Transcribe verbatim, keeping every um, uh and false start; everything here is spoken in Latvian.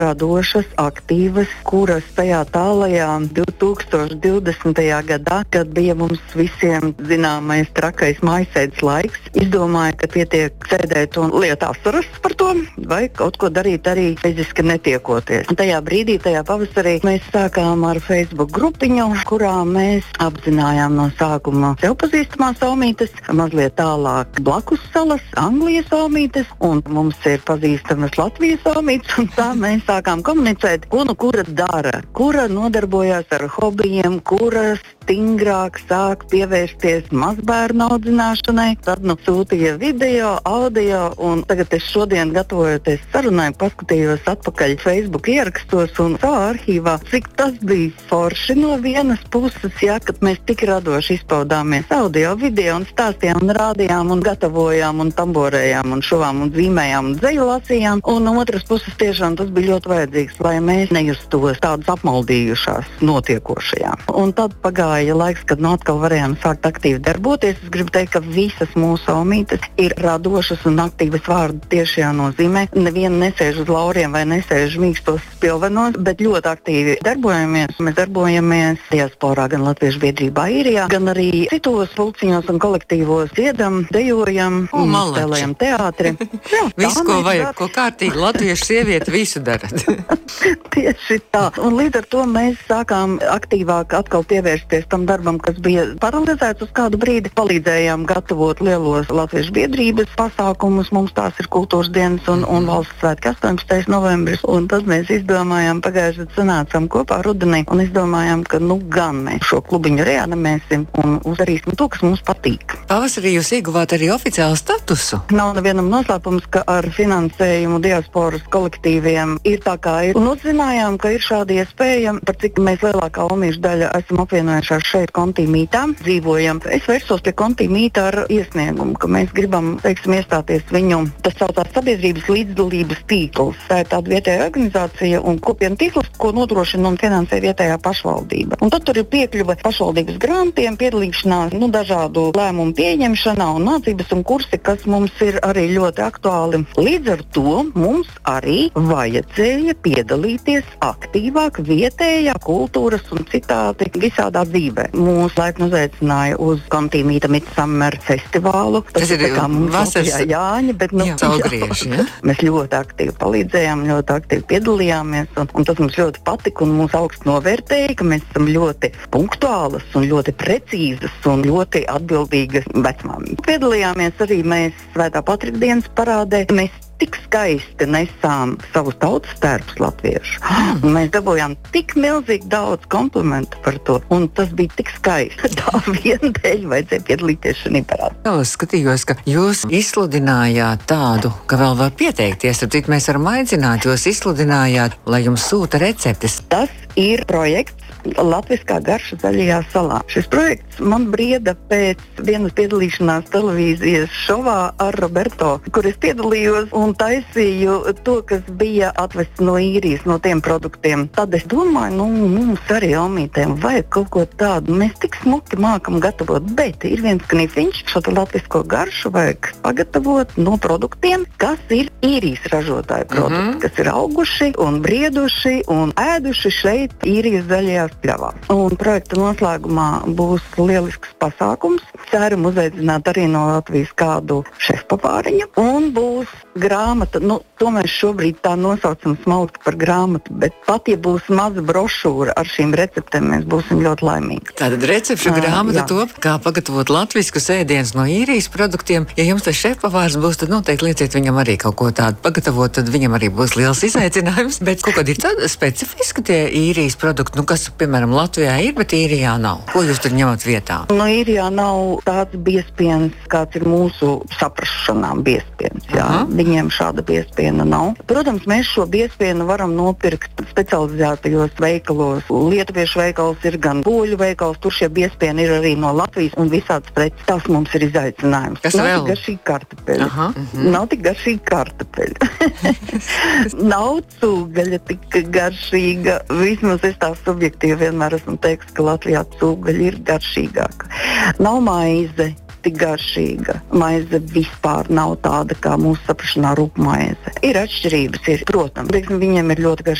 radošas, aktīvas, kuras tajā tālajā divtūkstoš divdesmitajā gadā, kad bija mums visiem zināmais trakais mājasēdes laiks, izdomāja, ka pietiek sēdēt un liet asaras par to, vai kaut ko darīt arī fiziski netiekoties. Un tajā brīdī, tajā pavasarī, mēs sākām ar Facebook grupiņu, kurā mēs apzinājām no sākuma sev pazīstamās omītes, mazliet tālāk blakus salas, Anglijas omītes, un mums ir pazīstamas Latvijas omītes, un tā mēs sākām komunicēt, ko nu kura dara, kura nodarbojās ar hobijiem, kura stingrāk sāk pievērsties mazbērnu audzināšanai, tad nu sūtīja video, audio, un tagad es šodien gatavojoties sarunai, paskatījos atpakaļ Facebook ierakstos un savā arhīvā, cik tas bija forši no vienas puses, ja, kad mēs tik radoši izpaudāmies audio, video un stāstījām un rādījām un gatavojām un tamborējām un šovām un zīmējām un dzeju lasījām, un no otras puses tiešām tas bija ļoti vajadzīgs, lai mēs nejustos tādas apmaldījušās notiekošajā. Un tad pagāja laiks, kad no atkal varējām sākt aktīvi darboties. Es gribu teikt, ka visas mūsu omītes ir radošas un aktīvas vārdu tiešajā nozīmē. Neviena nesēž uz lauriem vai nesēž mīkstos spilvenos, bet ļoti aktīvi darbojamies. Mēs darbojamies diasporā, gan Latviešu biedrībā Īrijā, gan arī citos pulciņos un kolektīvos dziedam, dejojam, o, spēlējam teātri. Jā, visu, ko vajag, ko kārtīgi latviešu sievieti visu darat. Tieši tā. Un līdz ar to mēs sākām aktīvāk atkal pievērsties tam darbam, kas bija paralizēts uz kādu brīdi. Palīdzējām gatavot lielos Latviešu biedrības pasākumus. Mums tās ir kultūras dienas un, un valsts svētki astoņpadsmitais novembris. Un tad mēs izdomājām, pagājušajā gadā sanācām kopā rudenī un izdomājām, ka nu gan mēs šo klubiņu reanimēsim un uzdarīsim to, kas mums patīk. Pavasarī jūs ieguvāt arī oficiālu statusu. Nav nevienam noslēpums, ka ar finansējumu diasporas kolektīviem ir tā kā ir. Un uzzinājām, ka ir šāda iespēja, par cik mēs lielākā omīšu daļa esam apvienojušās šeit Kontī mītā, dzīvojam. Es vērsos pie Kontī mītā ar iesniegumu, ka mēs gribam, teiksim, iestāties viņu, tas saucās sabiedrības līdzdalības tīkls. Tā ir tāda vietēja organizācija un kopienu tīkls, ko nodrošina un finansē vietējā pašvaldība. Un tad tur ir piekļuve pašvaldības grantiem, piedalīšanās, nu, dažādu lēmumu pieņemšanā un mācības un kursi, kas mums ir arī ļoti aktuāli. Līdz ar to mums arī vajadzēja piedalīties aktīvāk vietējā kultūras un citādi visādā dzīvē. Mūs laipni uzaicināja uz Kontī mīta Midsummer festivālu. Tas, tas ir tā kā mums vasaras Jāņa, bet nu, jā, saugrieži, ja? Mēs ļoti aktīvi palīdzējām, ļoti aktīvi piedalījāmies, un, un tas mums ļoti patika un mūs augstu novērtēja, ka mēs esam ļoti punktuālas un ļoti precīzas un ļoti atbildīgas vecmāmiņas. Piedalījāmies arī mēs Svētā Patrika dienas parādē. Mēs tik skaisti nesām savus tautas tērpus latviešu. Mm. Mēs dabūjām tik milzīgi daudz komplimentu par to, un tas bija tik skaisti. Tā vien dēļ vajadzēja piedalīties šajā parādā. Es skatījos, ka jūs izsludinājāt tādu, ka vēl var pieteikties. Tad mēs varam aicināt, jūs izsludinājāt, lai jums sūta receptes. Tas ir projekts Latviskā garša zaļajā salā. Šis projekts man brieda pēc vienas piedalīšanās televīzijas šovā ar Roberto, kur es piedalījos un taisīju to, kas bija atvests no Īrijas, no tiem produktiem. Tad es domāju, nu, mums arī omītēm vajag kaut ko tādu. Mēs tik smuki mākam gatavot, bet ir viens knifiņš, šo latvisko garšu vajag pagatavot no produktiem, kas ir Īrijas ražotāju produkti, mm-hmm. kas ir auguši un brieduši un ēduši šeit Īrijas zaļajā pļavā. Un projekta noslēgumā būs lielisks pasākums. Ceram uzaicināt arī no Latvijas kādu šefpavāriņu. Un būs grāmata, nu, to mēs šobrīd tā nosaucam smalki par grāmatu, bet pat, ja būs maza brošūra ar šīm receptēm, mēs būsim ļoti laimīgi. Tātad recepšu grāmata top, kā pagatavot latviskus ēdienus no Īrijas produktiem. Ja jums tas šefpavārs būs, tad noteikti lieciet viņam arī kaut ko tādu pagatavot, tad viņam arī būs liels izaicinājums. Bet kaut kādi ir tādi specifiski tie Īrijas produkti, nu, kas, piemēram, Latvijā ir, bet Īrijā nav. Ko jūs tur ņemat vietā? No Īrijā nav tāds biespiens, kāds ir mūsu saprašanām biespiens. Jā. Uh-huh. Viņiem šāda biespiena nav. Protams, mēs šo biespienu varam nopirkt specializētajos veikalos. Lietuviešu veikals ir gan poļu veikals, tur šie biespieni ir arī no Latvijas un visāds preces. Tas mums ir izaicinājums. Kas nav vēl? Tik garšīgi kartupeļi. Aha, uh-huh. Nav tik garšīgi kartupeļi. Nav cūgaļa tik garšīga. Vismaz es tā subjektīvi vienmēr esmu teiks, ka Latvijā cūgaļa ir garšīgāka. Nav maize. ļoti garšīga. Maize vispār nav tāda kā mūsu saprašanā rupmaize. Ir atšķirības, ir, protams, teiksim, viņiem ir ļoti garšīga